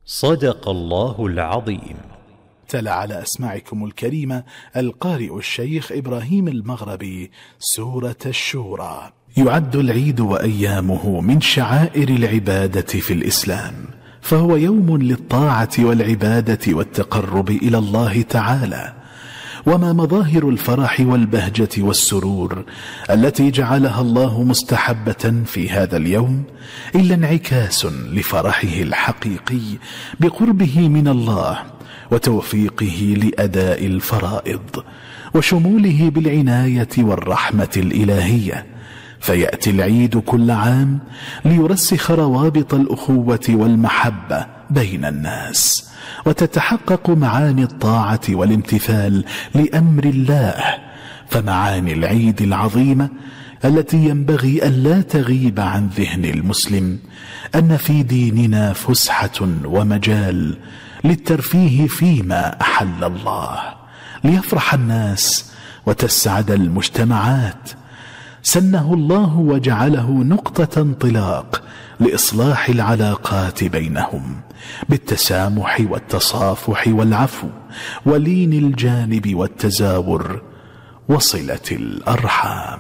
صدق الله العظيم. تلا على أسماعكم الكريمة القارئ الشيخ إبراهيم المغربي سورة الشورى. يعد العيد وأيامه من شعائر العبادة في الإسلام، فهو يوم للطاعة والعبادة والتقرب إلى الله تعالى، وما مظاهر الفرح والبهجة والسرور التي جعلها الله مستحبة في هذا اليوم إلا انعكاس لفرحه الحقيقي بقربه من الله وتوفيقه لأداء الفرائض وشموله بالعناية والرحمة الإلهية. فيأتي العيد كل عام ليرسخ روابط الأخوة والمحبة بين الناس، وتتحقق معاني الطاعة والامتثال لأمر الله. فمعاني العيد العظيمة التي ينبغي أن لا تغيب عن ذهن المسلم أن في ديننا فسحة ومجال للترفيه فيما أحل الله، ليفرح الناس وتسعد المجتمعات. سنه الله وجعله نقطة انطلاق لإصلاح العلاقات بينهم بالتسامح والتصافح والعفو ولين الجانب والتزاور وصلة الأرحام.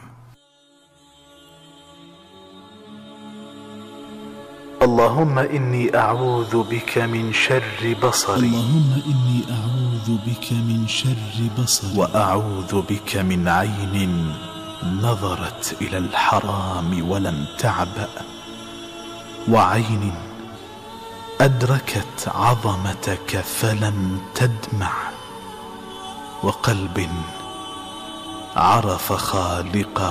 اللهم إني أعوذ بك من شر بصري، اللهم إني أعوذ بك من شر بصري، وأعوذ بك من عين نظرت إلى الحرام ولم تعبأ، وعين أدركت عظمتك فلم تدمع، وقلب عرف خالقه